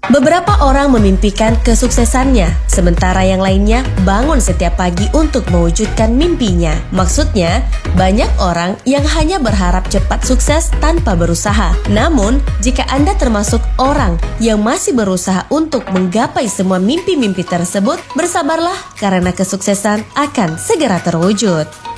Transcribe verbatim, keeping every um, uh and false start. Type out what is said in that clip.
Beberapa orang memimpikan kesuksesannya, sementara yang lainnya bangun setiap pagi untuk mewujudkan mimpinya. Maksudnya, banyak orang yang hanya berharap cepat sukses tanpa berusaha. Namun, jika Anda termasuk orang yang masih berusaha untuk menggapai semua mimpi-mimpi tersebut, bersabarlah karena kesuksesan akan segera terwujud.